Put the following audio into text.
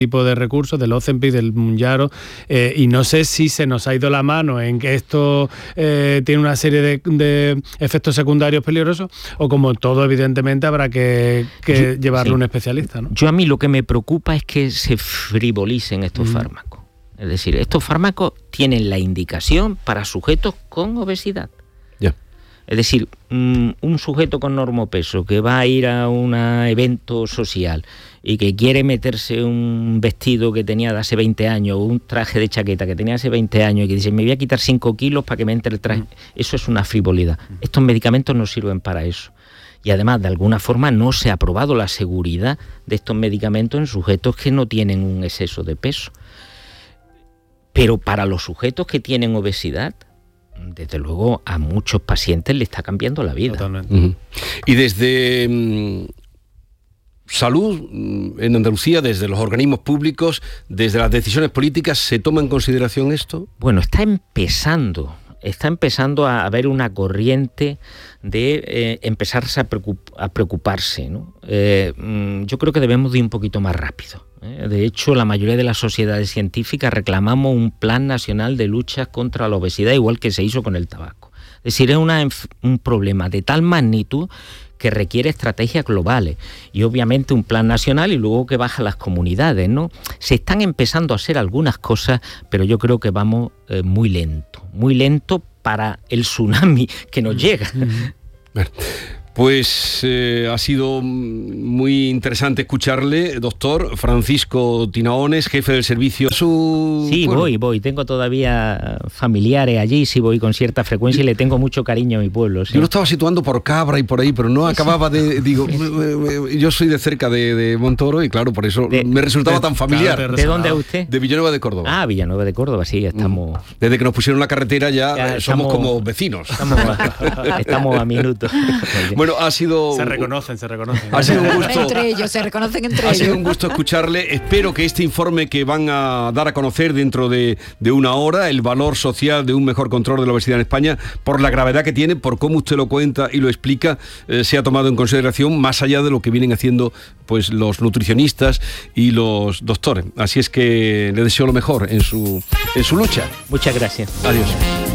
tipo de recursos, del Ozempic, del Mounjaro, y no sé si se nos ha ido la mano en que esto tiene una serie de efectos secundarios peligrosos, o como todo, evidentemente, habrá que llevarlo a un especialista, ¿no? A mí lo que me preocupa es que se frivolicen estos fármacos. Es decir, estos fármacos tienen la indicación para sujetos con obesidad. Es decir, un sujeto con normopeso que va a ir a un evento social y que quiere meterse un vestido que tenía de hace 20 años, o un traje de chaqueta que tenía hace 20 años, y que dice, me voy a quitar 5 kilos para que me entre el traje. Eso es una frivolidad. Estos medicamentos no sirven para eso. Y además, de alguna forma, no se ha probado la seguridad de estos medicamentos en sujetos que no tienen un exceso de peso. Pero para los sujetos que tienen obesidad, desde luego a muchos pacientes le está cambiando la vida. Totalmente. Y desde salud en Andalucía, desde los organismos públicos, desde las decisiones políticas, ¿se toma en consideración esto? Bueno, está empezando a haber una corriente de empezarse a preocuparse, ¿no? Yo creo que debemos de ir un poquito más rápido. De hecho, la mayoría de las sociedades científicas reclamamos un plan nacional de lucha contra la obesidad, igual que se hizo con el tabaco. Es decir, es un problema de tal magnitud que requiere estrategias globales y obviamente un plan nacional, y luego que baja a las comunidades, ¿no? Se están empezando a hacer algunas cosas, pero yo creo que vamos muy lento para el tsunami que nos llega. Bueno, pues ha sido muy interesante escucharle, doctor Francisco Tinaones, jefe del servicio. Sí, voy. Tengo todavía familiares allí, sí voy con cierta frecuencia y le tengo mucho cariño a mi pueblo. ¿Sí? Yo lo estaba situando por Cabra y por ahí, pero no acababa de... Digo, yo soy de cerca de Montoro y claro, por eso me resultaba tan familiar. ¿De dónde es usted? De Villanueva de Córdoba. Ah, Villanueva de Córdoba, sí, estamos... Desde que nos pusieron la carretera ya somos como vecinos. Estamos a minutos. Bueno, ha sido... Se reconocen. Ha sido un gusto. Entre ellos, se reconocen entre ellos. Ha sido un gusto escucharle. Espero que este informe que van a dar a conocer dentro de una hora, el valor social de un mejor control de la obesidad en España, por la gravedad que tiene, por cómo usted lo cuenta y lo explica, sea tomado en consideración más allá de lo que vienen haciendo pues los nutricionistas y los doctores. Así es que le deseo lo mejor en su lucha. Muchas gracias. Adiós.